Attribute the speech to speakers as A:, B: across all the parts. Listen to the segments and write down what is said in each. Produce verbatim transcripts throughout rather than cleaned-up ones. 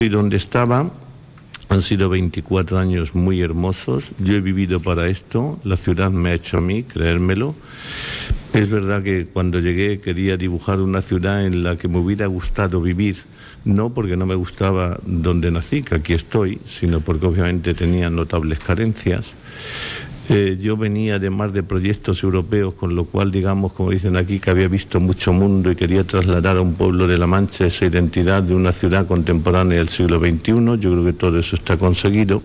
A: Y donde estaba han sido veinticuatro años muy hermosos. Yo he vivido para esto, la ciudad me ha hecho a mí, creérmelo. Es verdad que cuando llegué quería dibujar una ciudad en la que me hubiera gustado vivir, no porque no me gustaba donde nací, que aquí estoy, sino porque obviamente tenía notables carencias. Eh, yo venía además de proyectos europeos, con lo cual, digamos, como dicen aquí, que había visto mucho mundo y quería trasladar a un pueblo de La Mancha esa identidad de una ciudad contemporánea del siglo veintiuno. Yo creo que todo eso está conseguido,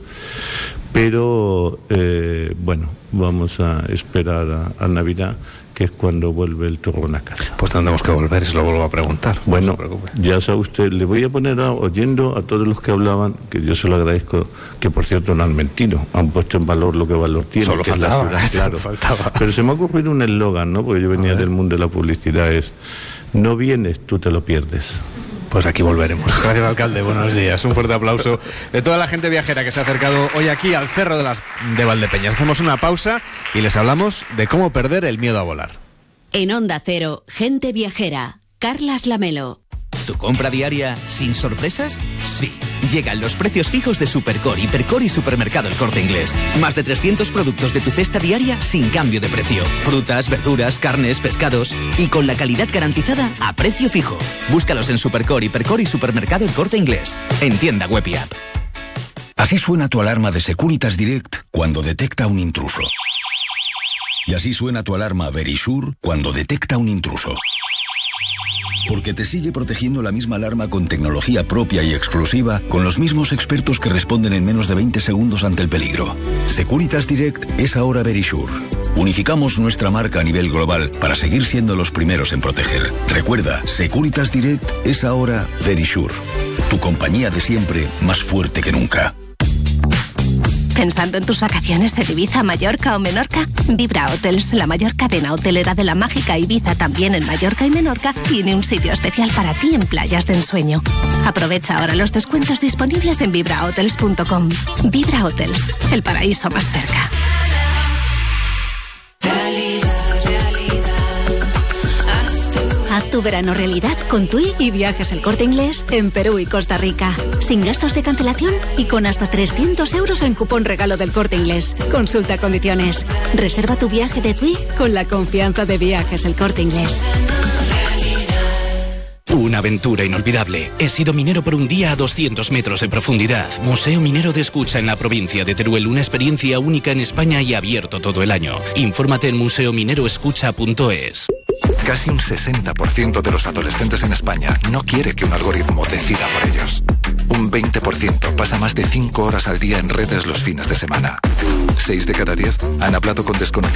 A: pero eh, bueno, vamos a esperar a, a Navidad, que es cuando vuelve el turrón a casa.
B: Pues tendremos que volver, se lo vuelvo a preguntar.
A: Bueno,
B: no se preocupe.
A: Ya sabe usted, le voy a poner a, oyendo a todos los que hablaban, que yo se lo agradezco, que por cierto no han mentido, han puesto en valor lo que valor tiene.
B: Solo
A: que
B: faltaba,
A: es la ciudad, claro.
B: faltaba.
A: Pero se me ha ocurrido un eslogan, ¿no? Porque yo venía del mundo de la publicidad, es: no vienes, tú te lo pierdes.
B: Pues aquí volveremos. Gracias, alcalde. Buenos días. Un fuerte aplauso de toda la gente viajera que se ha acercado hoy aquí al Cerro de las de Valdepeñas. Hacemos una pausa y les hablamos de cómo perder el miedo a volar.
C: En Onda Cero, gente viajera. Carlas Lamelo.
D: ¿Tu compra diaria sin sorpresas? Sí. Llegan los precios fijos de Supercore, Hipercore y Supermercado El Corte Inglés. Más de trescientos productos de tu cesta diaria sin cambio de precio. Frutas, verduras, carnes, pescados y con la calidad garantizada a precio fijo. Búscalos en Supercore, Hipercore y Supermercado El Corte Inglés. En tienda web y app.
E: Así suena tu alarma de Securitas Direct cuando detecta un intruso. Y así suena tu alarma Verisure cuando detecta un intruso. Porque te sigue protegiendo la misma alarma con tecnología propia y exclusiva, con los mismos expertos que responden en menos de veinte segundos ante el peligro. Securitas Direct es ahora Verisure. Unificamos nuestra marca a nivel global para seguir siendo los primeros en proteger. Recuerda, Securitas Direct es ahora Verisure. Tu compañía de siempre, más fuerte que nunca.
F: ¿Pensando en tus vacaciones de Ibiza, Mallorca o Menorca? Vibra Hotels, la mayor cadena hotelera de la mágica Ibiza, también en Mallorca y Menorca, tiene un sitio especial para ti en playas de ensueño. Aprovecha ahora los descuentos disponibles en vibra hotels punto com. Vibra Hotels, el paraíso más cerca.
G: Haz tu verano realidad con TUI y Viajes El Corte Inglés en Perú y Costa Rica. Sin gastos de cancelación y con hasta trescientos euros en cupón regalo del Corte Inglés. Consulta condiciones. Reserva tu viaje de TUI con la confianza de Viajes El Corte Inglés.
H: Una aventura inolvidable. He sido minero por un día a doscientos metros de profundidad. Museo Minero de Escucha en la provincia de Teruel. Una experiencia única en España y abierto todo el año. Infórmate en museo minero escucha punto es.
I: Casi un sesenta por ciento de los adolescentes en España no quiere que un algoritmo decida por ellos. Un veinte por ciento pasa más de cinco horas al día en redes los fines de semana. seis de cada diez han hablado con desconocidos